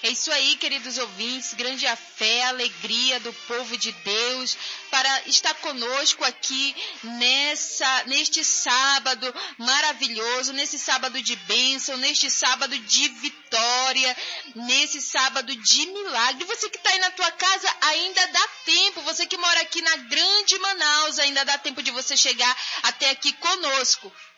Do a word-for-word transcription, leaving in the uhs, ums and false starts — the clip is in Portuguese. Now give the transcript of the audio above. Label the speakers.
Speaker 1: É isso aí, queridos ouvintes, grande a fé, a alegria do povo de Deus para estar conosco aqui nessa, neste sábado maravilhoso, nesse sábado de bênção, neste sábado de vitória, nesse sábado de milagre. Você que está aí na tua casa, ainda dá tempo, você que mora aqui na grande Manaus, ainda dá tempo de você chegar até aqui conosco.